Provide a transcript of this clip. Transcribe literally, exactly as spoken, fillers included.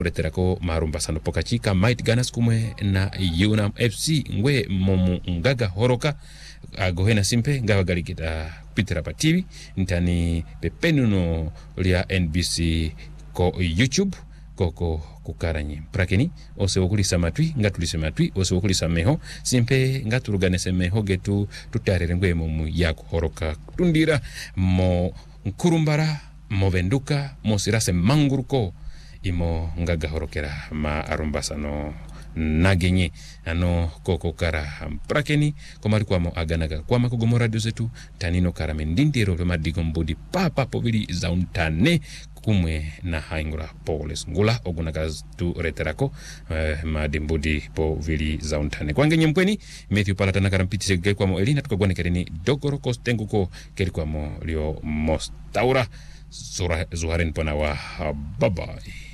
Reterako marumba sano pokachika Might Ganas kumwe na Unam F C ngwe momu ngaga horoka agohena simpe ngawa galikita pitira pa T V ntani pepenuno lia N B C ko YouTube koko kukaranyi prakeni ose okulisa matwi ngatulise matwi ose okulisa meho simpe ngaturuganese meho getu tutarere ngwe momu yako horoka tundira mo nkurumbara mo venduka mo sirase manguruko imo ngaga horokera ma arumbasano nagenye ano koko kara prakeni komari kwamo aganaga kwama kugomo radio zetu tanino kara mendindiro pe madigombodi papa povili zauntane kumwe na haingura poles ngula ogunaga tu reterako eh, madimbodi povili zauntane kwangenye mpweni Matthew palatana kara mpitise ge kwamo elina tukagwane kerini dogoro kostenguko keri kwamo lio mostaura Zuharen panawa bye bye.